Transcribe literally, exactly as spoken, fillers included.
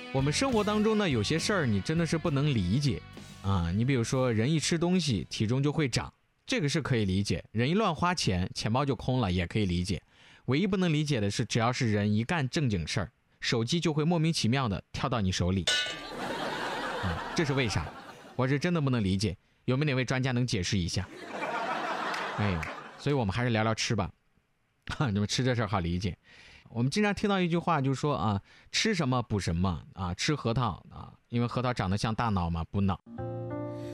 我们生活当中呢，有些事儿你真的是不能理解啊。你比如说，人一吃东西，体重就会长，这个是可以理解；人一乱花钱，钱包就空了，也可以理解。唯一不能理解的是，只要是人一干正经事儿，手机就会莫名其妙的跳到你手里。啊，这是为啥？我是真的不能理解，有没有哪位专家能解释一下？哎呦，所以我们还是聊聊吃吧。哈，怎么吃这事儿好理解？我们经常听到一句话，就是说啊，吃什么补什么啊，吃核桃啊，因为核桃长得像大脑嘛，补脑。